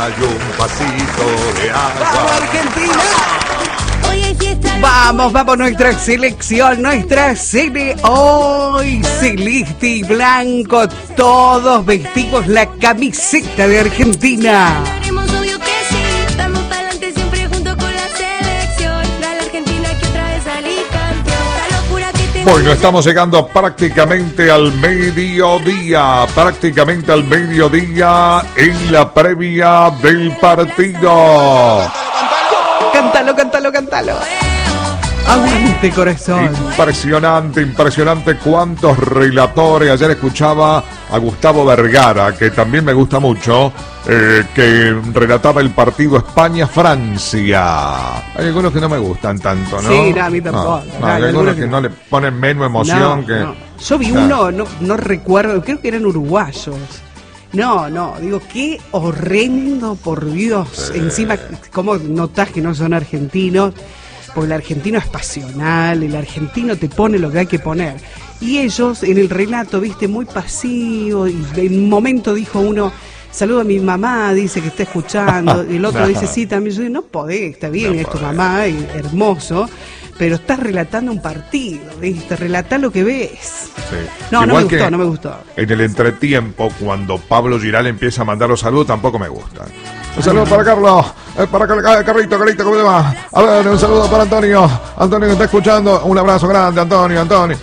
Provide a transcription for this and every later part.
hay un pasito de agua. ¡Vamos, Argentina! Vamos, nuestra selección, nuestra sele hoy, celeste y blanco, todos vestimos la camiseta de Argentina. Bueno, estamos llegando prácticamente al mediodía en la previa del partido. Cántalo. Aguante, corazón. Impresionante cuántos relatores. Ayer escuchaba a Gustavo Vergara, que también me gusta mucho, que relataba el partido España-Francia. Hay algunos que no me gustan tanto, ¿no? Sí, a mí tampoco. Hay algunos que no le ponen menos emoción. No. Yo vi uno, no recuerdo, creo que eran uruguayos. No, digo, qué horrendo, por Dios. Sí. Encima, ¿cómo notás que no son argentinos? Porque el argentino es pasional, el argentino te pone lo que hay que poner. Y ellos, en el relato, viste, muy pasivo, y en un momento dijo uno, saludo a mi mamá, dice que está escuchando, y el otro dice, sí, también. Yo digo, no podés, está bien, es tu mamá, hermoso, pero estás relatando un partido, ¿viste? Relatá lo que ves. Sí. No me gustó. En el entretiempo, cuando Pablo Giral empieza a mandar los saludos, tampoco me gustan. Un saludo para Carlos, para Carlito, ¿cómo te va? A ver, un saludo para Antonio que está escuchando, un abrazo grande, Antonio.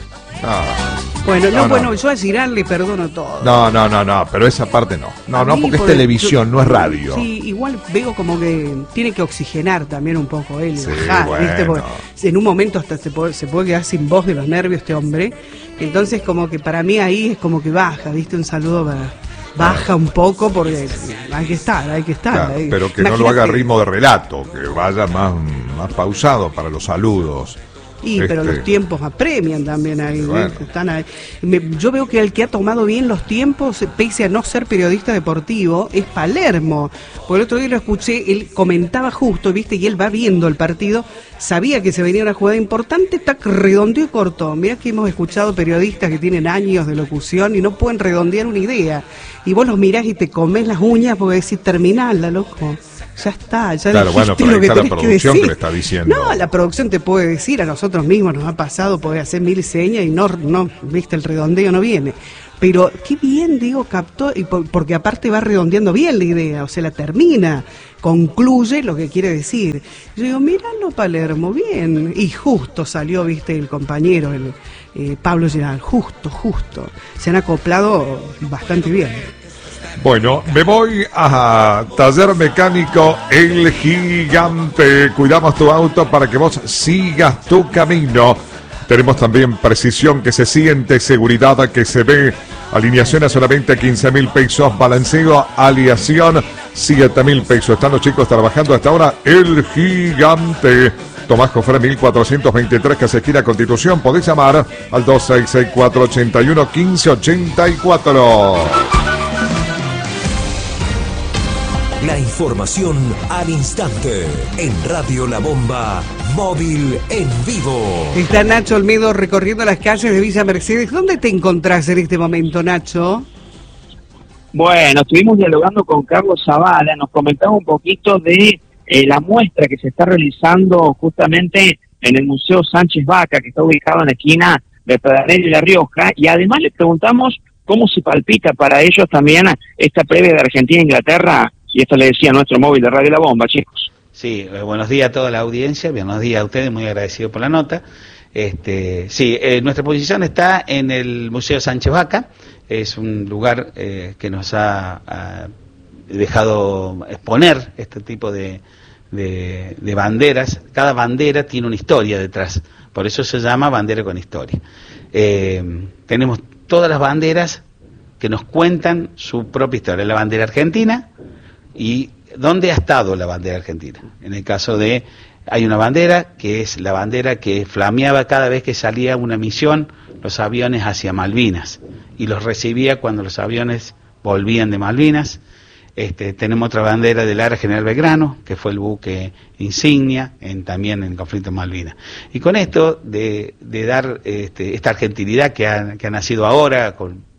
Bueno, yo a Giral le perdono todo. No, pero esa parte no. No, porque es televisión, no es radio. Sí, igual veo como que tiene que oxigenar también un poco él, sí, bajar, bueno. ¿viste? Porque en un momento hasta se puede quedar sin voz de los nervios este hombre. Entonces como que para mí ahí es como que baja, ¿viste? Un saludo para... Baja un poco porque hay que estar. Claro, ahí. Pero que no lo haga a ritmo de relato, que vaya más pausado para los saludos. Pero los tiempos apremian también ahí, bueno. Están ahí. Yo veo que el que ha tomado bien los tiempos, pese a no ser periodista deportivo, es Palermo. Por el otro día lo escuché, él comentaba justo, viste, y él va viendo el partido, sabía que se venía una jugada importante, redondeó y cortó. Mirá que hemos escuchado periodistas que tienen años de locución y no pueden redondear una idea. Y vos los mirás y te comés las uñas porque decís, terminala, loco. Ya está, ya claro, bueno, pero lo que está la tenés producción que que le está diciendo. No, la producción te puede decir, a nosotros mismos nos ha pasado, poder hacer 1000 señas y no, viste, el redondeo no viene. Pero qué bien, digo, captó, y porque aparte va redondeando bien la idea, o sea, la termina, concluye lo que quiere decir. Yo digo, míralo, Palermo, bien. Y justo salió, viste, el compañero, Pablo Giral, justo. Se han acoplado bastante bien. Bueno, me voy a Taller Mecánico El Gigante. Cuidamos tu auto para que vos sigas tu camino. Tenemos también precisión que se siente, seguridad que se ve. Alineación a solamente 15.000 pesos. Balanceo, alineación, 7.000 pesos. Están los chicos trabajando hasta ahora. El Gigante. Tomás Jofré 1423, que se esquina Constitución. Podés llamar al 2664811584. La información al instante en Radio La Bomba, móvil en vivo. Está Nacho Olmedo recorriendo las calles de Villa Mercedes. ¿Dónde te encontrás en este momento, Nacho? Bueno, estuvimos dialogando con Carlos Zavala, nos comentaba un poquito de la muestra que se está realizando justamente en el Museo Sánchez Vaca, que está ubicado en la esquina de Pedernera y La Rioja, y además le preguntamos cómo se palpita para ellos también esta previa de Argentina-Inglaterra. Y esto le decía a nuestro móvil de Radio La Bomba, chicos. Sí, buenos días a toda la audiencia, buenos días a ustedes, muy agradecido por la nota. Nuestra posición está en el Museo Sánchez Vaca, es un lugar que nos ha dejado exponer este tipo de banderas. Cada bandera tiene una historia detrás, por eso se llama bandera con historia. Tenemos todas las banderas que nos cuentan su propia historia, la bandera argentina, y dónde ha estado la bandera argentina. En el caso de, hay una bandera que es la bandera que flameaba cada vez que salía una misión, los aviones hacia Malvinas, y los recibía cuando los aviones volvían de Malvinas. Tenemos otra bandera del Ara General Belgrano, que fue el buque insignia también en el conflicto de Malvinas. Y con esto de dar esta argentinidad que ha nacido ahora, con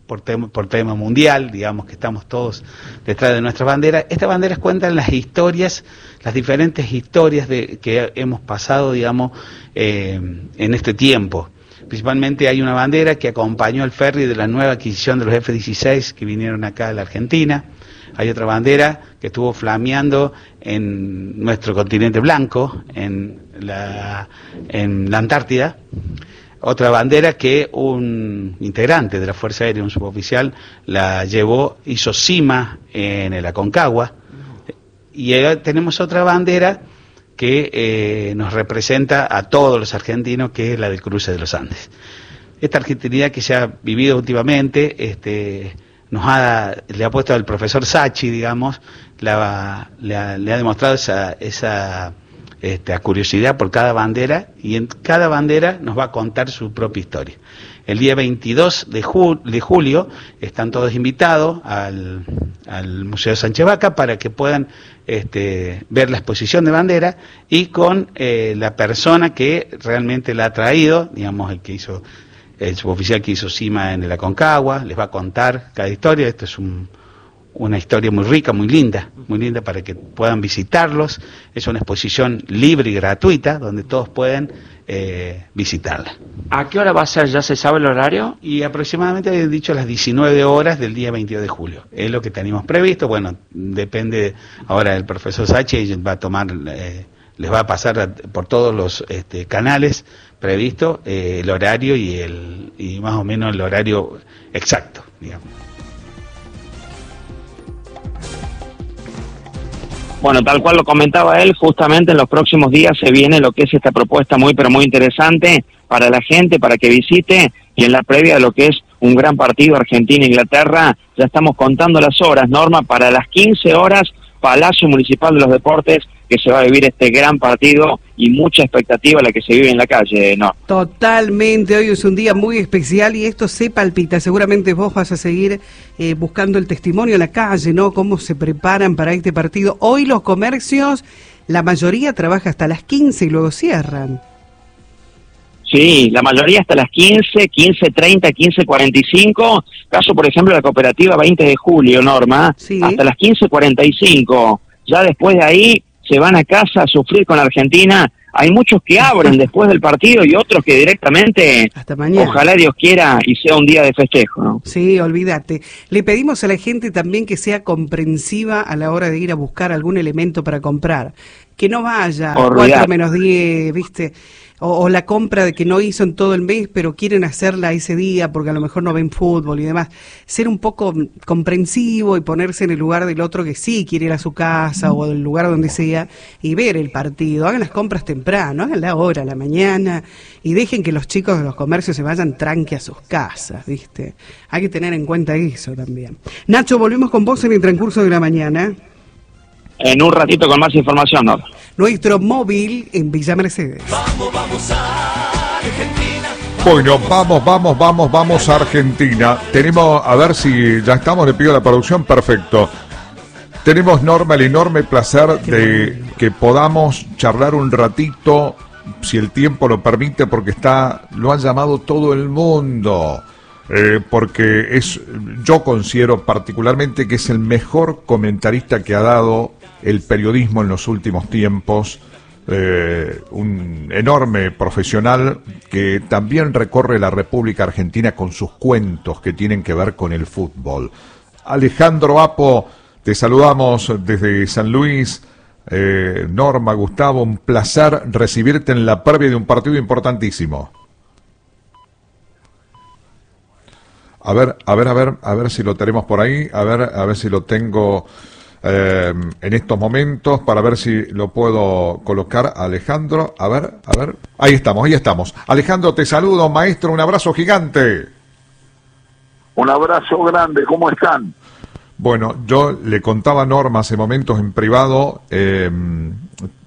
por tema mundial, digamos que estamos todos detrás de nuestra bandera. Estas banderas cuentan las historias, las diferentes historias que hemos pasado, digamos, en este tiempo. Principalmente hay una bandera que acompañó al ferry de la nueva adquisición de los F-16 que vinieron acá a la Argentina. Hay otra bandera que estuvo flameando en nuestro continente blanco, en la Antártida. Otra bandera que un integrante de la Fuerza Aérea, un suboficial, la llevó, hizo cima en el Aconcagua. Y tenemos otra bandera que nos representa a todos los argentinos, que es la del cruce de los Andes. Esta argentinidad que se ha vivido últimamente, le ha puesto al profesor Sachi, digamos, le ha demostrado esa curiosidad por cada bandera, y en cada bandera nos va a contar su propia historia. El día 22 de julio están todos invitados al Museo Sánchez Vaca para que puedan ver la exposición de bandera, y con la persona que realmente la ha traído, digamos, el suboficial que hizo cima en el Aconcagua, les va a contar cada historia. Esto es una historia muy rica, muy linda para que puedan visitarlos. Es una exposición libre y gratuita donde todos pueden visitarla. ¿A qué hora va a ser? ¿Ya se sabe el horario? Y aproximadamente habían dicho las 19 horas del día 22 de julio. Es lo que teníamos previsto. Bueno, depende ahora del profesor Sachi, va a tomar, les va a pasar por todos los canales previsto el horario y más o menos el horario exacto, digamos. Bueno, tal cual lo comentaba él, justamente en los próximos días se viene lo que es esta propuesta muy, pero muy interesante para la gente, para que visite, y en la previa de lo que es un gran partido Argentina-Inglaterra, ya estamos contando las horas, Norma, para las 15 horas, Palacio Municipal de los Deportes, que se va a vivir este gran partido y mucha expectativa la que se vive en la calle, ¿no? Totalmente, hoy es un día muy especial y esto se palpita. Seguramente vos vas a seguir buscando el testimonio en la calle, ¿no? Cómo se preparan para este partido. Hoy los comercios, la mayoría trabaja hasta las 15 y luego cierran. Sí, la mayoría hasta las 15, 15:30, 15:45. Caso, por ejemplo, la cooperativa 20 de julio, Norma, sí, hasta las 15:45. Ya después de ahí se van a casa a sufrir con Argentina. Hay muchos que abren después del partido y otros que directamente, hasta mañana. Ojalá Dios quiera y sea un día de festejo, ¿no? Sí, olvídate. Le pedimos a la gente también que sea comprensiva a la hora de ir a buscar algún elemento para comprar. Que no vaya 4-10, ¿viste? O la compra de que no hizo en todo el mes, pero quieren hacerla ese día porque a lo mejor no ven fútbol y demás. Ser un poco comprensivo y ponerse en el lugar del otro que sí quiere ir a su casa o del lugar donde sea y ver el partido. Hagan las compras temprano, háganla ahora, a la mañana, y dejen que los chicos de los comercios se vayan tranqui a sus casas, ¿viste? Hay que tener en cuenta eso también. Nacho, volvemos con vos en el transcurso de la mañana. En un ratito con más información, ¿no? Nuestro móvil en Villa Mercedes. Vamos a Argentina. Bueno, vamos a Argentina. Tenemos, a ver si ya estamos, le pido a la producción, perfecto. Tenemos, Norma, el enorme placer de que podamos charlar un ratito, si el tiempo lo permite, porque lo han llamado todo el mundo. Porque yo considero particularmente que es el mejor comentarista que ha dado el periodismo en los últimos tiempos, un enorme profesional que también recorre la República Argentina con sus cuentos que tienen que ver con el fútbol. Alejandro Apo, te saludamos desde San Luis. Norma, Gustavo, un placer recibirte en la previa de un partido importantísimo. A ver si lo tenemos por ahí, a ver si lo tengo en estos momentos, para ver si lo puedo colocar a Alejandro. A ver, ahí estamos. Alejandro, te saludo, maestro, un abrazo gigante. Un abrazo grande, ¿cómo están? Bueno, yo le contaba a Norma hace momentos en privado el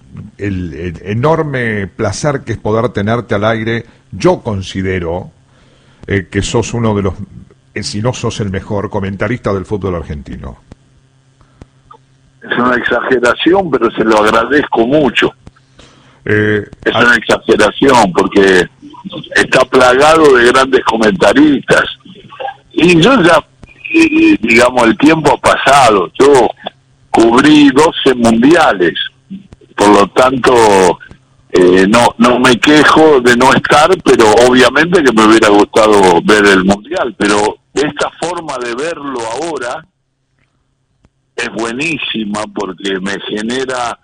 enorme placer que es poder tenerte al aire. Yo considero que sos uno de los, si no sos el mejor comentarista del fútbol argentino. Es una exageración, pero se lo agradezco mucho. Es una exageración porque está plagado de grandes comentaristas Y yo ya, digamos, el tiempo ha pasado. Yo cubrí 12 mundiales, por lo tanto no me quejo de no estar, pero obviamente que me hubiera gustado ver el mundial, pero esta forma de verlo ahora es buenísima porque me genera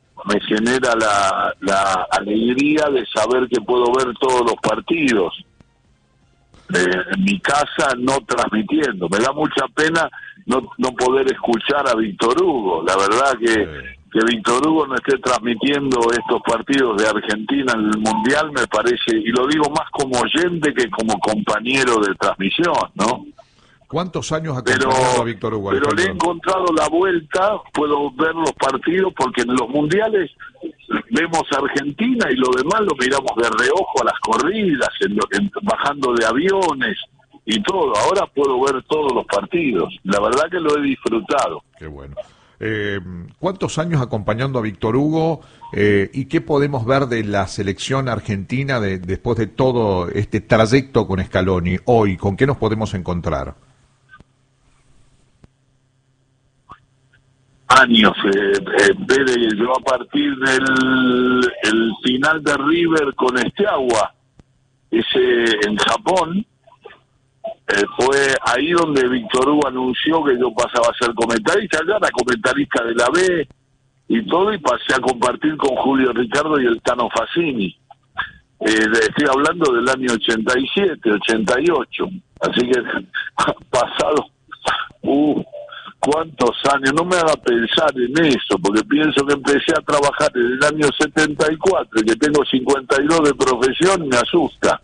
la alegría de saber que puedo ver todos los partidos en mi casa, no transmitiendo. Me da mucha pena no poder escuchar a Víctor Hugo. La verdad que Víctor Hugo no esté transmitiendo estos partidos de Argentina en el Mundial me parece, y lo digo más como oyente que como compañero de transmisión, ¿no? ¿Cuántos años ha acompañado a Víctor Hugo? Pero le he encontrado la vuelta, puedo ver los partidos, porque en los mundiales vemos a Argentina y lo demás lo miramos de reojo a las corridas, bajando de aviones y todo. Ahora puedo ver todos los partidos. La verdad que lo he disfrutado. Qué bueno. ¿Cuántos años acompañando a Víctor Hugo y qué podemos ver de la selección argentina después de todo este trayecto con Scaloni hoy? ¿Con qué nos podemos encontrar? Años, yo a partir del el final de River con Steaua, ese en Japón, fue ahí donde Víctor Hugo anunció que yo pasaba a ser comentarista. Ya era comentarista de la B y todo, y pasé a compartir con Julio Ricardo y el Tano Fassini. Estoy hablando del año 87, 88, así que pasado ¿cuántos años? No me haga pensar en eso, porque pienso que empecé a trabajar en el año 74 y que tengo 52 de profesión, me asusta.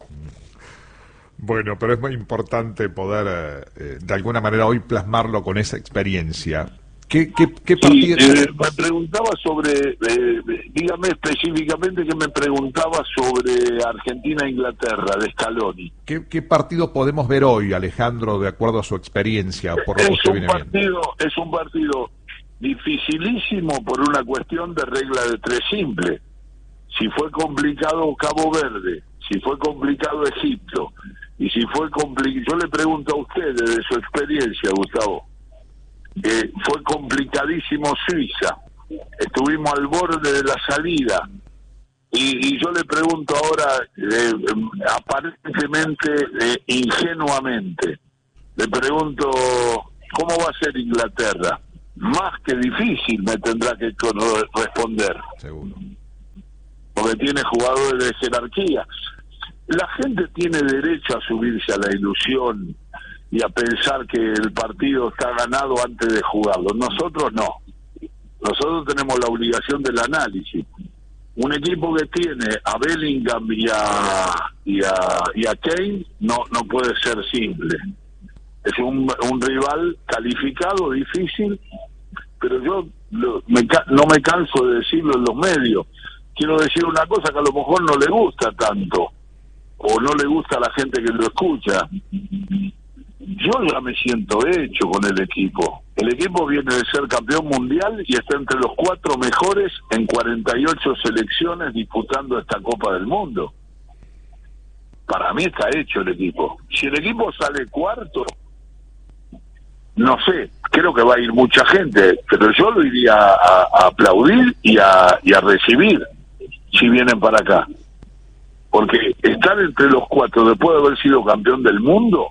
Bueno, pero es muy importante poder, de alguna manera, hoy plasmarlo con esa experiencia. ¿Qué partido? Me preguntaba sobre, dígame específicamente que me preguntaba sobre Argentina-Inglaterra, de Scaloni. ¿Qué partido podemos ver hoy, Alejandro, de acuerdo a su experiencia? Por lo que viene viendo? Es un partido dificilísimo por una cuestión de regla de tres simple. Si fue complicado Cabo Verde, si fue complicado Egipto, y si fue complicado... Yo le pregunto a usted, desde su experiencia, Gustavo, fue complicadísimo Suiza, estuvimos al borde de la salida, y yo le pregunto ahora, aparentemente ingenuamente, le pregunto, ¿cómo va a ser Inglaterra? Más que difícil me tendrá que responder. Seguro. Porque tiene jugadores de jerarquía. La gente tiene derecho a subirse a la ilusión y a pensar que el partido está ganado antes de jugarlo. Nosotros no. Nosotros tenemos la obligación del análisis. Un equipo que tiene a Bellingham y a Kane no puede ser simple. Es un rival calificado, difícil, pero yo no me canso de decirlo en los medios. Quiero decir una cosa que a lo mejor no le gusta tanto, o no le gusta a la gente que lo escucha. Yo ya me siento hecho con el equipo. El equipo viene de ser campeón mundial y está entre los 4 mejores en 48 selecciones disputando esta Copa del Mundo. Para mí está hecho el equipo. Si el equipo sale cuarto, no sé, creo que va a ir mucha gente, pero yo lo iría a aplaudir y a recibir si vienen para acá. Porque estar entre los 4 después de haber sido campeón del mundo,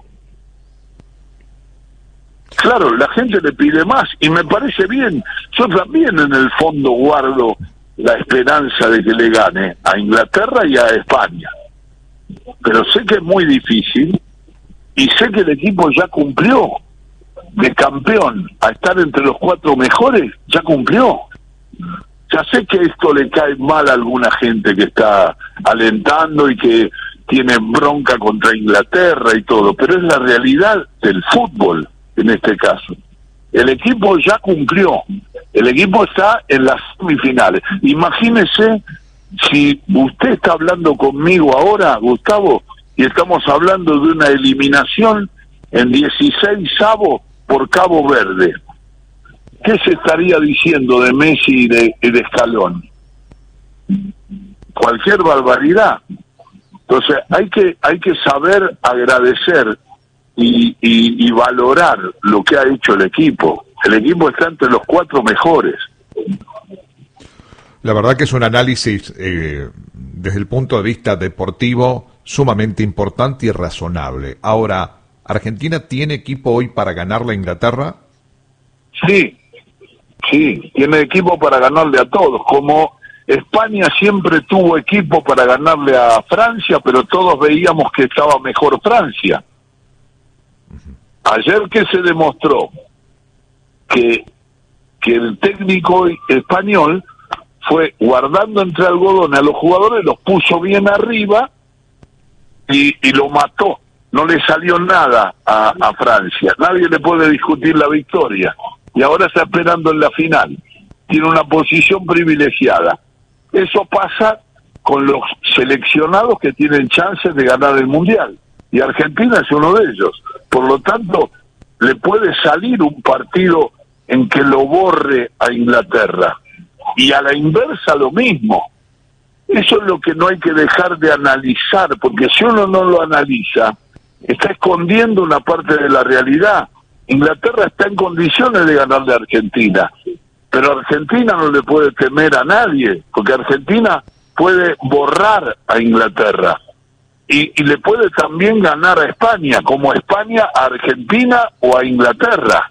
claro, la gente le pide más y me parece bien. Yo también en el fondo guardo la esperanza de que le gane a Inglaterra y a España. Pero sé que es muy difícil y sé que el equipo ya cumplió. De campeón a estar entre los 4 mejores, ya cumplió. Ya sé que esto le cae mal a alguna gente que está alentando y que tiene bronca contra Inglaterra y todo, pero es la realidad del fútbol en este caso. El equipo ya cumplió, el equipo está en las semifinales. Imagínese si usted está hablando conmigo ahora, Gustavo, y estamos hablando de una eliminación en 16avos por Cabo Verde. ¿Qué se estaría diciendo de Messi y de Scaloni? Cualquier barbaridad. Entonces hay que saber agradecer y valorar lo que ha hecho el equipo. El equipo está entre los 4 mejores. La verdad que es un análisis desde el punto de vista deportivo sumamente importante y razonable. Ahora, ¿Argentina tiene equipo hoy para ganarle a Inglaterra? Sí, tiene equipo para ganarle a todos, como España siempre tuvo equipo para ganarle a Francia, pero todos veíamos que estaba mejor Francia. Ayer que se demostró que el técnico español fue guardando entre algodones a los jugadores, los puso bien arriba y lo mató. No le salió nada a Francia. Nadie le puede discutir la victoria. Y ahora está esperando en la final. Tiene una posición privilegiada. Eso pasa con los seleccionados que tienen chances de ganar el Mundial. Y Argentina es uno de ellos. Por lo tanto, le puede salir un partido en que lo borre a Inglaterra. Y a la inversa lo mismo. Eso es lo que no hay que dejar de analizar, porque si uno no lo analiza, está escondiendo una parte de la realidad. Inglaterra está en condiciones de ganarle a Argentina, pero Argentina no le puede temer a nadie, porque Argentina puede borrar a Inglaterra y le puede también ganar a España, como España a Argentina o a Inglaterra.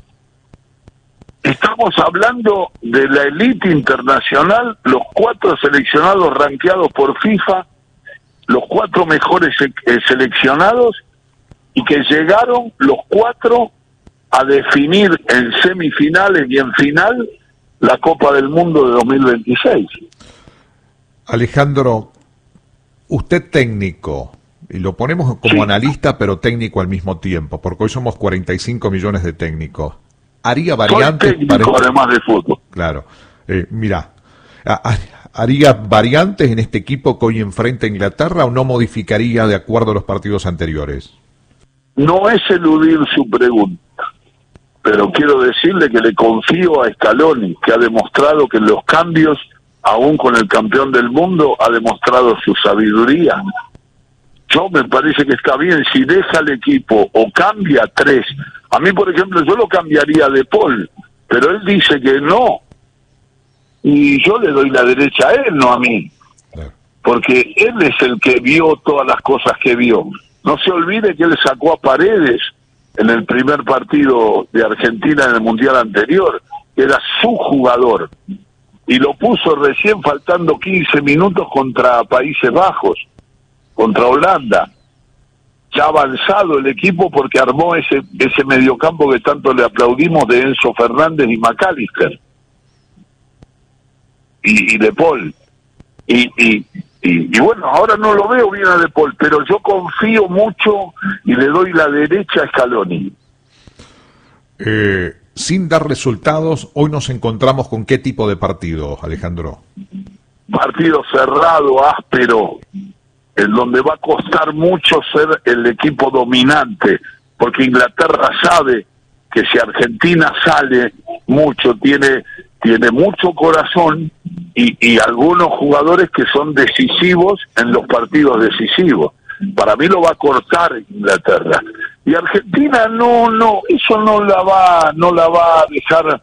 Estamos hablando de la élite internacional, los 4 seleccionados rankeados por FIFA, los 4 mejores seleccionados, y que llegaron los 4 a definir en semifinales y en final la Copa del Mundo de 2026. Alejandro, usted técnico, y lo ponemos como analista pero técnico al mismo tiempo, porque hoy somos 45 millones de técnicos. ¿Haría variantes? Soy técnico además de fútbol. Claro. Mira, ¿haría variantes en este equipo que hoy enfrenta a Inglaterra o no modificaría de acuerdo a los partidos anteriores? No es eludir su pregunta, pero quiero decirle que le confío a Scaloni, que ha demostrado que en los cambios, aún con el campeón del mundo, ha demostrado su sabiduría. Yo me parece que está bien si deja el equipo o cambia 3. A mí, por ejemplo, yo lo cambiaría de Paul, pero él dice que no. Y yo le doy la derecha a él, no a mí. Porque él es el que vio todas las cosas que vio. No se olvide que él sacó a Paredes en el primer partido de Argentina en el Mundial anterior, que era su jugador. Y lo puso recién faltando 15 minutos contra Países Bajos, contra Holanda. Ya avanzado el equipo porque armó ese mediocampo que tanto le aplaudimos de Enzo Fernández y McAllister y De Paul y bueno, ahora no lo veo bien a De Paul, pero yo confío mucho y le doy la derecha a Scaloni. Sin dar resultados, hoy nos encontramos con qué tipo de partido, Alejandro. Partido cerrado, áspero, en donde va a costar mucho ser el equipo dominante, porque Inglaterra sabe que si Argentina sale mucho, tiene mucho corazón y algunos jugadores que son decisivos en los partidos decisivos. Para mí lo va a cortar Inglaterra. Y Argentina eso no la va a dejar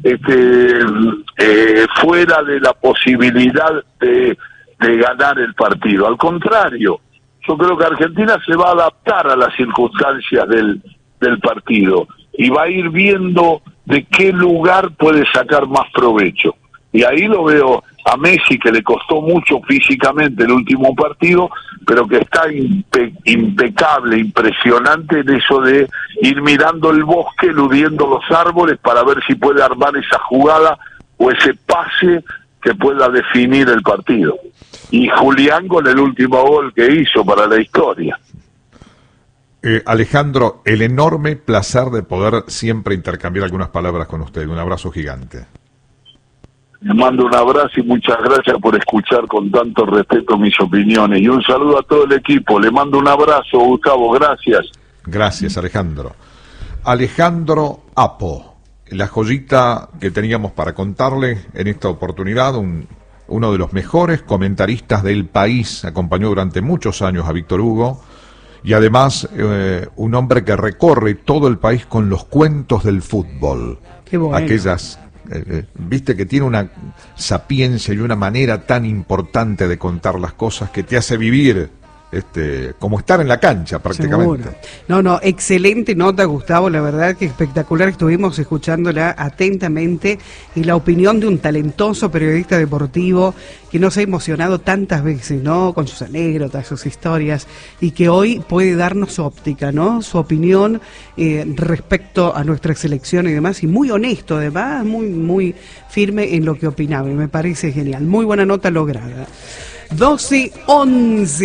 fuera de la posibilidad de ganar el partido. Al contrario, yo creo que Argentina se va a adaptar a las circunstancias del partido y va a ir viendo de qué lugar puede sacar más provecho. Y ahí lo veo a Messi, que le costó mucho físicamente el último partido, pero que está impecable, impresionante en eso de ir mirando el bosque, eludiendo los árboles para ver si puede armar esa jugada o ese pase que pueda definir el partido. Y Julián con el último gol que hizo para la historia. Alejandro, el enorme placer de poder siempre intercambiar algunas palabras con usted. Un abrazo gigante. Le mando un abrazo y muchas gracias por escuchar con tanto respeto mis opiniones. Y un saludo a todo el equipo. Le mando un abrazo, Gustavo. Gracias. Gracias, Alejandro. Alejandro Apo, la joyita que teníamos para contarle en esta oportunidad, uno de los mejores comentaristas del país, acompañó durante muchos años a Víctor Hugo y además un hombre que recorre todo el país con los cuentos del fútbol. Qué bueno. Aquellas, viste que tiene una sapiencia y una manera tan importante de contar las cosas que te hace vivir como estar en la cancha prácticamente. Seguro. No, excelente nota, Gustavo, la verdad que espectacular, estuvimos escuchándola atentamente, y la opinión de un talentoso periodista deportivo que nos ha emocionado tantas veces, ¿no? Con sus anécdotas, sus historias, y que hoy puede darnos su óptica, ¿no? Su opinión respecto a nuestra selección y demás, y muy honesto además, muy firme en lo que opinaba, y me parece genial. Muy buena nota lograda. 12:11